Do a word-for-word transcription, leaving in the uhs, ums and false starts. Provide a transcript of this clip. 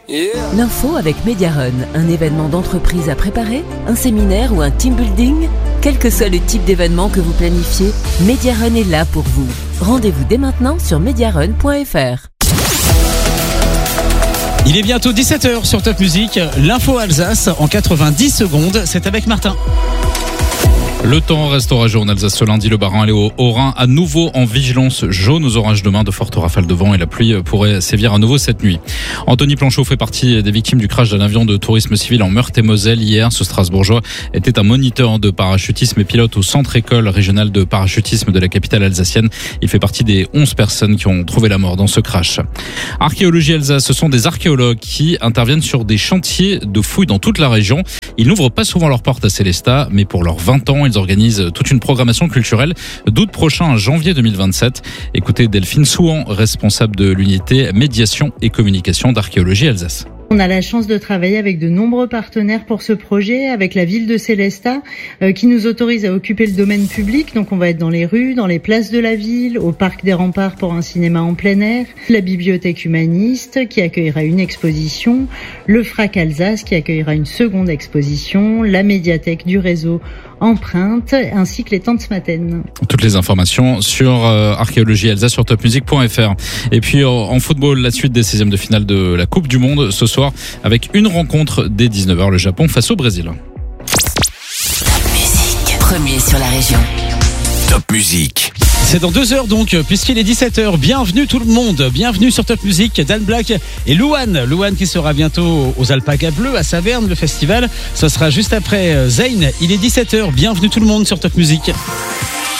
Yeah. L'info avec Mediarun, un événement d'entreprise à préparer, un séminaire ou un team building. Quel que soit le type d'événement que vous planifiez, Mediarun est là pour vous. Rendez-vous dès maintenant sur mediarun point f r. Il est bientôt dix-sept heures sur Top Music. L'info Alsace en quatre-vingt-dix secondes. C'est avec Martin. Le temps reste orageux en Alsace ce lundi. Le Bas-Rhin et le Haut-Rhin à nouveau en vigilance jaune aux orages demain. De fortes rafales de vent et la pluie pourrait sévir à nouveau cette nuit. Anthony Planchot fait partie des victimes du crash d'un avion de tourisme civil en Meurthe-et-Moselle hier. Ce Strasbourgeois était un moniteur de parachutisme et pilote au centre école régional de parachutisme de la capitale alsacienne. Il fait partie des onze personnes qui ont trouvé la mort dans ce crash. Archéologie Alsace, ce sont des archéologues qui interviennent sur des chantiers de fouilles dans toute la région. Ils n'ouvrent pas souvent leurs portes à Célestat, mais pour leurs vingt ans, ils organisent toute une programmation culturelle d'août prochain à janvier deux mille vingt-sept. Écoutez Delphine Souhan, responsable de l'unité médiation et communication d'Archéologie Alsace. On a la chance de travailler avec de nombreux partenaires pour ce projet, avec la ville de Célestat euh, qui nous autorise à occuper le domaine public. Donc on va être dans les rues, dans les places de la ville, au parc des Remparts pour un cinéma en plein air, la bibliothèque humaniste qui accueillera une exposition, le Frac Alsace qui accueillera une seconde exposition, la médiathèque du réseau Empreinte ainsi que les Tanzmatten. Toutes les informations sur euh, Archéologie Alsace sur top music point f r. Et puis euh, en football, la suite des seizièmes de finale de la Coupe du Monde ce soir avec une rencontre dès dix-neuf heures, le Japon face au Brésil. Top Music, premier sur la région. Top Music. C'est dans deux heures donc, puisqu'il est dix-sept heures. Bienvenue tout le monde, bienvenue sur Top Music. Dan Black et Louane. Louane qui sera bientôt aux Alpagas Bleus à Saverne, le festival. Ce sera juste après Zayn. Il est dix-sept heures, bienvenue tout le monde sur Top Music.